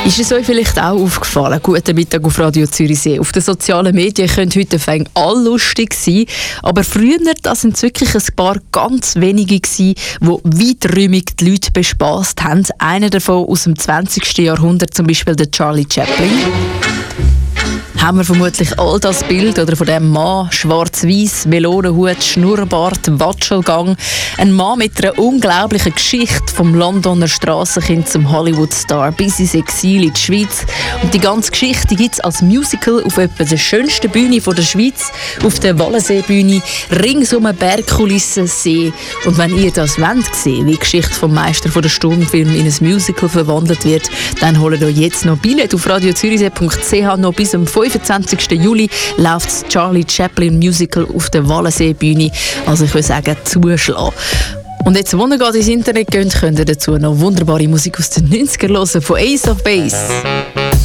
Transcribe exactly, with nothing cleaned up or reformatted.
Ist es euch vielleicht auch aufgefallen? Guten Mittag auf Radio Zürichsee. Auf den sozialen Medien können heute fängt all lustig sein, aber früher, das sind wirklich ein paar ganz wenige gewesen, die weiträumig die Leute bespaßt haben. Einer davon aus dem zwanzigsten Jahrhundert, zum Beispiel der Charlie Chaplin. Haben wir vermutlich all das Bild oder von dem Mann, schwarz-weiß, Melonenhut, Schnurrbart, Watschelgang. Ein Mann mit einer unglaublichen Geschichte vom Londoner Strassenkind zum Hollywood-Star bis ins Exil in die Schweiz. Und die ganze Geschichte gibt es als Musical auf etwa der schönsten Bühne der Schweiz, auf der Wallenseebühne, rings um eine Bergkulisse, See. Und wenn ihr das wollt sehen, wie die Geschichte vom Meister der Sturmfilm in ein Musical verwandelt wird, dann holt euch jetzt noch Billett auf radio zürichsee punkt c h. Noch bis am fünfundzwanzigsten Juli läuft das Charlie Chaplin Musical auf der Wallenseebühne. Also ich würde sagen, zuschlagen. Und jetzt, wenn ihr gerade ins Internet geht, könnt ihr dazu noch wunderbare Musik aus den neunzigern hören von Ace of Base.